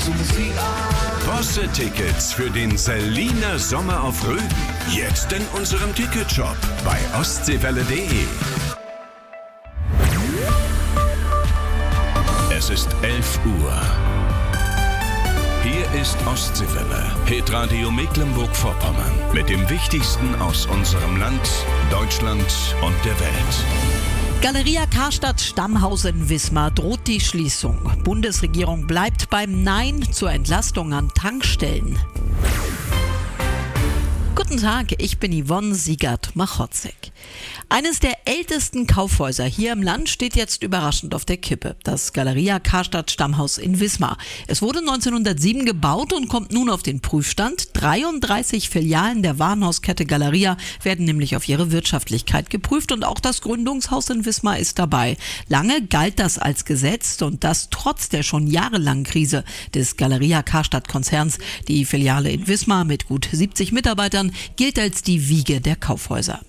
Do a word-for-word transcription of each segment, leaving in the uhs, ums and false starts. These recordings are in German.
Bosse-Tickets für den Seliner Sommer auf Rügen. Jetzt in unserem Ticketshop bei ostseewelle punkt de. Es ist elf Uhr. Hier ist Ostseewelle, Hitradio Mecklenburg-Vorpommern. Mit dem Wichtigsten aus unserem Land, Deutschland und der Welt. Galeria Karstadt Stammhaus in Wismar droht die Schließung. Bundesregierung bleibt beim Nein zur Entlastung an Tankstellen. Guten Tag, ich bin Yvonne Siegert-Machotzek. Eines der ältesten Kaufhäuser hier im Land steht jetzt überraschend auf der Kippe. Das Galeria Karstadt Stammhaus in Wismar. Es wurde neunzehnhundertsieben gebaut und kommt nun auf den Prüfstand. dreiunddreißig Filialen der Warenhauskette Galeria werden nämlich auf ihre Wirtschaftlichkeit geprüft und auch das Gründungshaus in Wismar ist dabei. Lange galt das als gesetzt und das trotz der schon jahrelangen Krise des Galeria Karstadt Konzerns. Die Filiale in Wismar mit gut siebzig Mitarbeitern gilt als die Wiege der Kaufhäuser.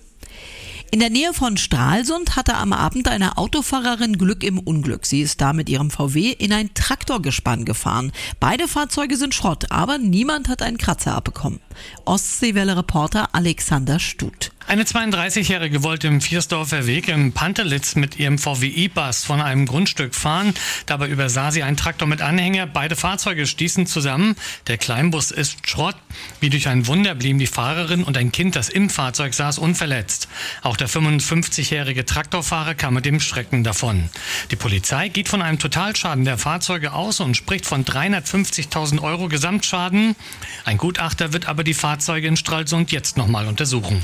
In der Nähe von Stralsund hatte am Abend eine Autofahrerin Glück im Unglück. Sie ist da mit ihrem V W in ein Traktorgespann gefahren. Beide Fahrzeuge sind Schrott, aber niemand hat einen Kratzer abbekommen. Ostseewelle-Reporter Alexander Stut. Eine zweiunddreißigjährige wollte im Viersdorfer Weg im Pantelitz mit ihrem V W E-Bus von einem Grundstück fahren. Dabei übersah sie einen Traktor mit Anhänger. Beide Fahrzeuge stießen zusammen. Der Kleinbus ist Schrott. Wie durch ein Wunder blieben die Fahrerin und ein Kind, das im Fahrzeug saß, unverletzt. Auch der fünfundfünfzigjährige Traktorfahrer kam mit dem Schrecken davon. Die Polizei geht von einem Totalschaden der Fahrzeuge aus und spricht von dreihundertfünfzigtausend Euro Gesamtschaden. Ein Gutachter wird aber die Fahrzeuge in Stralsund jetzt nochmal untersuchen.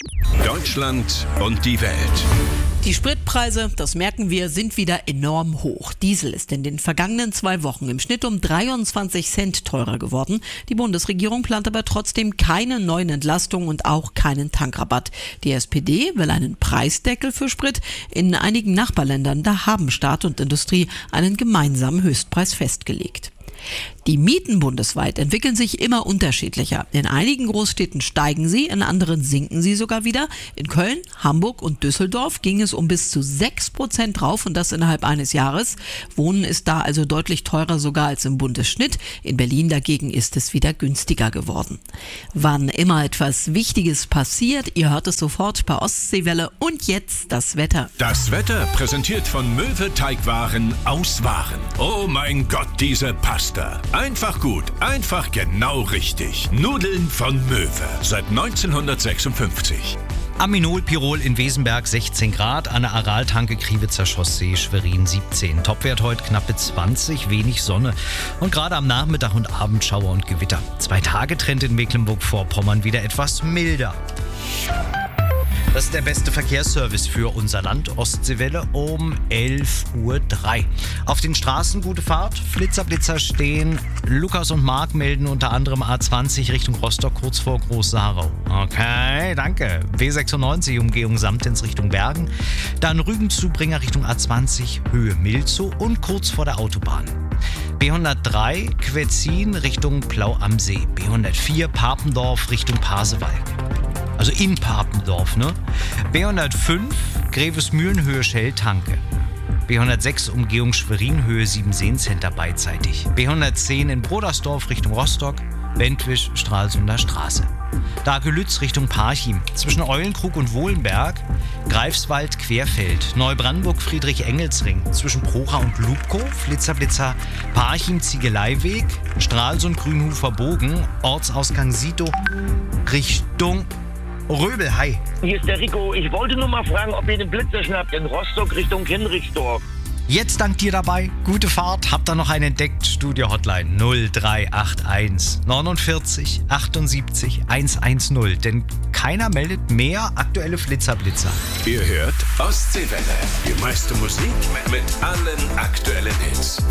Deutschland und die Welt. Die Spritpreise, das merken wir, sind wieder enorm hoch. Diesel ist in den vergangenen zwei Wochen im Schnitt um dreiundzwanzig Cent teurer geworden. Die Bundesregierung plant aber trotzdem keine neuen Entlastungen und auch keinen Tankrabatt. Die S P D will einen Preisdeckel für Sprit. In einigen Nachbarländern, da haben Staat und Industrie einen gemeinsamen Höchstpreis festgelegt. Die Mieten bundesweit entwickeln sich immer unterschiedlicher. In einigen Großstädten steigen sie, in anderen sinken sie sogar wieder. In Köln, Hamburg und Düsseldorf ging es um bis zu sechs Prozent drauf und das innerhalb eines Jahres. Wohnen ist da also deutlich teurer sogar als im Bundesschnitt. In Berlin dagegen ist es wieder günstiger geworden. Wann immer etwas Wichtiges passiert, ihr hört es sofort bei Ostseewelle. Und jetzt das Wetter. Das Wetter präsentiert von Möwe Teigwaren aus Waren. Oh mein Gott, diese Pasta. Einfach gut, einfach genau richtig. Nudeln von Möwe seit neunzehnhundertsechsundfünfzig. Aminol Pirol in Wesenberg sechzehn Grad, an der Araltanke Kriwitzer Chaussee Schwerin siebzehn. Topwert heute knappe zwanzig, wenig Sonne und gerade am Nachmittag und Abend Schauer und Gewitter. Zwei Tage Trend in Mecklenburg-Vorpommern wieder etwas milder. Das ist der beste Verkehrsservice für unser Land, Ostseewelle, um elf Uhr drei. Auf den Straßen gute Fahrt, Flitzer-Blitzer stehen. Lukas und Marc melden unter anderem A zwanzig Richtung Rostock kurz vor Groß-Saarau. Okay, danke. B sechsundneunzig Umgehung Samtens Richtung Bergen. Dann Rügenzubringer Richtung A zwanzig Höhe Milzow und kurz vor der Autobahn. B hundertdrei Quetzin Richtung Plau am See. B hundertvier Papendorf Richtung Pasewalk. Also in Papendorf, ne? B hundertfünf Grevesmühlen Höhe Schelltanke. B hundertsechs Umgehung Schwerin Höhe Siebenseen Center beidseitig. B hundertzehn in Brodersdorf Richtung Rostock. Bentwisch Stralsunder Straße. Dagelütz Richtung Parchim. Zwischen Eulenkrug und Wohlenberg. Greifswald Querfeld. Neubrandenburg Friedrich-Engels-Ring. Zwischen Procha und Lubkow. Flitzer-Blitzer Parchim Ziegeleiweg. Stralsund Grünhufer Bogen. Ortsausgang Sito Richtung Röbel, hi. Hier ist der Rico. Ich wollte nur mal fragen, ob ihr den Blitzer schnappt in Rostock Richtung Henrichsdorf. Jetzt dank dir dabei. Gute Fahrt. Habt ihr noch einen entdeckt? Studio Hotline null drei acht eins neunundvierzig achtundsiebzig hundertzehn. Denn keiner meldet mehr aktuelle Flitzer-Blitzer. Ihr hört Ostseewelle. Die meiste Musik mit allen aktuellen Hits.